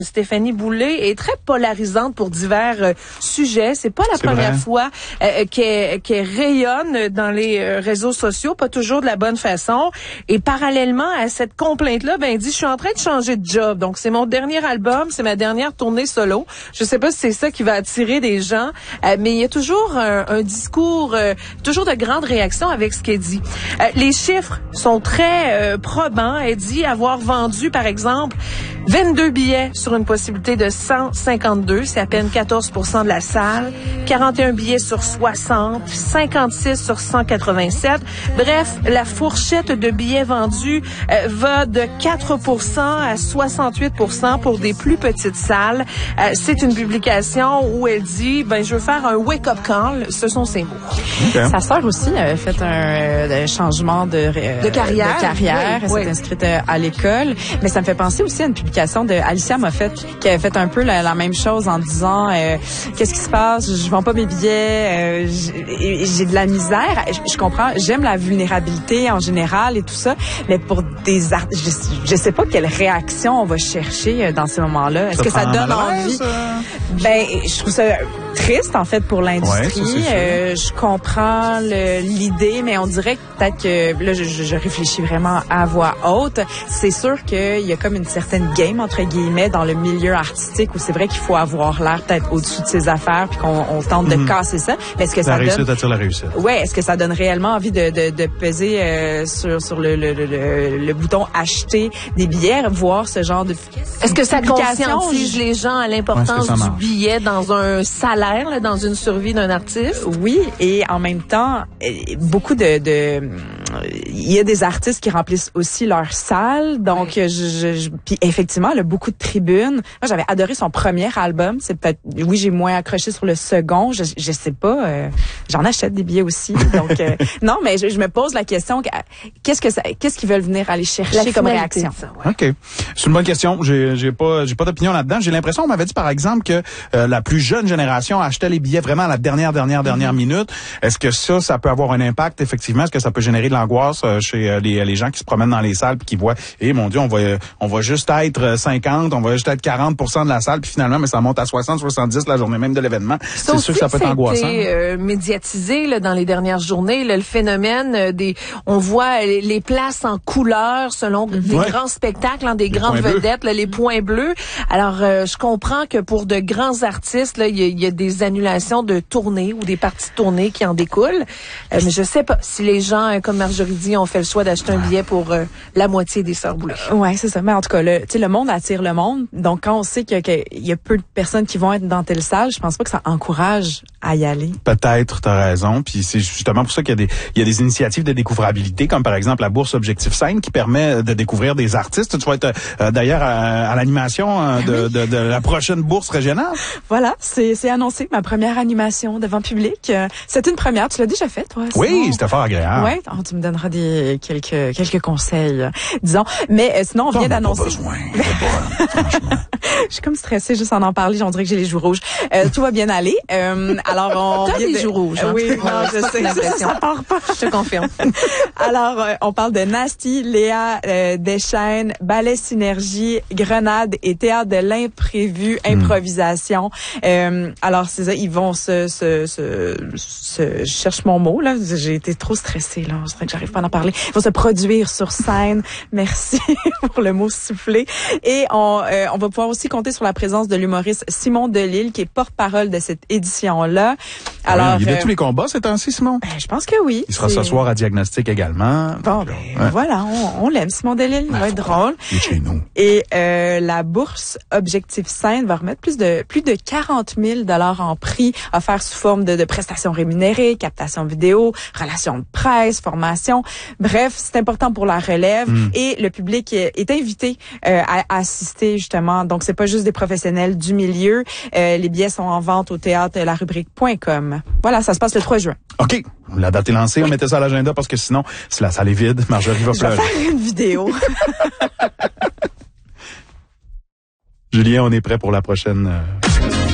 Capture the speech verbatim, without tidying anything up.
Stéphanie Boulay est très polarisante pour divers euh, sujets. C'est pas la C'est première vrai. fois euh, qu'elle, qu'elle rayonne dans les euh, réseaux sociaux, pas toujours de la bonne façon. Et parallèlement à cette complainte-là, ben elle dit, je suis en train de changer de job. Donc c'est mon dernier album, c'est ma dernière tournée solo. Je sais pas si c'est ça qui va attirer des gens, euh, mais il y a toujours un, un discours, euh, toujours de grandes réactions avec ce qu'elle dit. Euh, les chiffres sont très euh, probants. Elle dit avoir vendu, par exemple, vingt-deux billets sur une possibilité de cent cinquante-deux, c'est à peine quatorze pour cent de la salle, quarante et un billets sur soixante, cinquante-six sur cent quatre-vingt-sept. Bref, la fourchette de billets vendus euh, va de quatre pour cent à soixante-huit pour cent pour des plus petites salles. Euh, c'est une publication où elle dit, ben je veux faire un wake-up call, ce sont ses mots. Okay. Sa sœur aussi a fait un, un changement de, euh, De carrière. de carrière. Oui, Elle oui. s'est inscrite à l'école. Mais ça me fait penser aussi à une publication de Alicia Moffett qui avait fait un peu la, la même chose en disant euh, qu'est-ce qui se passe, je vends pas mes billets, euh, j'ai, j'ai de la misère. Je, je comprends, j'aime la vulnérabilité en général et tout ça, mais pour des art- je, je sais pas quelle réaction on va chercher dans ces moments-là. Est-ce Ça que te ça rend donne mal à envie? l'aise, euh? Ben, je trouve ça triste en fait pour l'industrie. Ouais, ça, c'est sûr. Euh, je comprends le, l'idée, mais on dirait que peut-être que là, je, je réfléchis vraiment à voix haute. C'est sûr qu'il y a comme une certaine game entre guillemets dans le milieu artistique où c'est vrai qu'il faut avoir l'air peut-être au-dessus de ses affaires puis qu'on on tente de Mhm. casser ça. Mais est-ce que La ça réussite donne attire la réussite. Ouais, est-ce que ça donne réellement envie de, de, de peser euh, sur sur le, le, le, le, le bouton acheter des billets, voir ce genre de Est-ce que ça publication? conscientise les gens à Ouais, l'importance est-ce que ça du marche? billet dans un salaire, là, dans une survie d'un artiste? Oui, et en même temps, euh, beaucoup de, de, il y a des artistes qui remplissent aussi leur salle, donc je, je, je- puis effectivement, elle a beaucoup de tribunes. Moi, j'avais adoré son premier album. C'est peut-être, oui, j'ai moins accroché sur le second. Je, je sais pas, euh, j'en achète des billets aussi, donc euh, non, mais je, je me pose la question, qu'est-ce que ça, qu'est-ce qu'ils veulent venir aller chercher La comme finalité réaction? de ça, ouais. OK. C'est une bonne question. J'ai, j'ai pas, j'ai pas d'opinion là-dedans. J'ai l'impression, on m'avait dit, par exemple, que euh, la plus jeune génération achetait les billets vraiment à la dernière, dernière, dernière minute. Est-ce que ça, ça peut avoir un impact, effectivement? Est-ce que ça peut générer de l'angoisse euh, chez euh, les, les gens qui se promènent dans les salles puis qui voient, eh, mon Dieu, on va, on va juste être cinquante, on va juste être quarante pour cent de la salle puis finalement, mais ça monte à soixante, soixante-dix la journée même de l'événement. C'est sûr que ça peut être a angoissant. été euh, médiatisé là, dans les dernières journées, là, le phénomène euh, des, on voit les, les places en couleur selon des Ouais. grands spectacles, hein, des Les grandes points bleus. vedettes, là, les points bleus. Alors, euh, je comprends que pour de grands artistes, là, il y a, il y a des annulations de tournées ou des parties de tournée qui en découlent. Euh, mais je sais pas si les gens, euh, comme Marjorie dit, ont fait le choix d'acheter un billet pour euh, la moitié des Sœurs Boulay. Ouais, c'est ça. Mais en tout cas, le, tu sais, le monde attire le monde. Donc, quand on sait qu'il y a, qu'il y a peu de personnes qui vont être dans telle salle, je pense pas que ça encourage à y aller. Peut-être, t'as raison. Puis c'est justement pour ça qu'il y a des, il y a des initiatives de découvrabilité, comme par exemple la bourse Objectif Scène, qui permet de découvrir des artistes. Tu vas être euh, d'ailleurs à, à l'animation euh, de, de, de la prochaine bourse régionale. Voilà, c'est, c'est annoncé, ma première animation devant public. Euh, c'est une première. Tu l'as déjà fait, toi? Oui, sinon? c'était fort agréable. Ouais, oh, tu me donneras des quelques quelques conseils, euh, disons. Mais euh, sinon, on vient T'en as d'annoncer. pas besoin. T'as pas, franchement. Je suis comme stressée juste en en parler. On dirait que j'ai les joues rouges. Euh, tout va bien aller. Euh, alors, on T'as vient les de- joues rouges, hein? Oui, non, Ouais, je c'est sais. une Ça, ça, impression. ça part pas. Je te confirme. Alors, euh, on parle de Nasty, Léa euh, Deschênes, Ballet Synergie, Grenade et Théâtre de l'imprévu, improvisation. Euh, alors, c'est ça, ils vont se, se, se, se- je cherche mon mot, là. J'ai été trop stressée, là. Je dirais que j'arrive pas à en parler. Ils vont se produire sur scène. Merci pour le mot soufflé. Et on, euh, on va pouvoir aussi compter sur la présence de l'humoriste Simon Delille, qui est porte-parole de cette édition-là. Alors, Ouais, il y a de euh, tous les combats ces temps-ci, Simon. ben, je pense que oui. Il sera ce C'est- soir à Diagnostic également. Bon, ben, Ouais. voilà, on, on l'aime, Simon Delille, il va être drôle. Il est chez nous. Et euh, la bourse Objectif Scène va remettre plus de plus de quarante mille dollars en prix offerts sous forme de, de prestations rémunérées, captation vidéo, relations de presse, formation. Bref, c'est important pour la relève Mm. et le public est, est invité euh, à, à assister justement. Donc c'est pas juste des professionnels du milieu. Euh, les billets sont en vente au théâtre la rubrique point com. Voilà, ça se passe le trois juin. OK. La date est lancée. On mettait ça à l'agenda parce que sinon, si la salle est vide, Marjorie va Je vais pleurer. faire une vidéo. Julien, on est prêt pour la prochaine... euh,